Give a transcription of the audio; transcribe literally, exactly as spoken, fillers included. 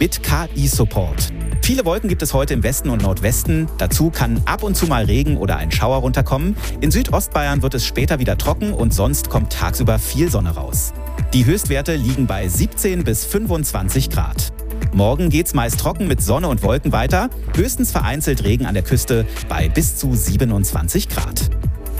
mit K I-Support. Viele Wolken gibt es heute im Westen und Nordwesten. Dazu kann ab und zu mal Regen oder ein Schauer runterkommen. In Südostbayern wird es später wieder trocken und sonst kommt tagsüber viel Sonne raus. Die Höchstwerte liegen bei siebzehn bis fünfundzwanzig Grad. Morgen geht's meist trocken mit Sonne und Wolken weiter. Höchstens vereinzelt Regen an der Küste bei bis zu siebenundzwanzig Grad.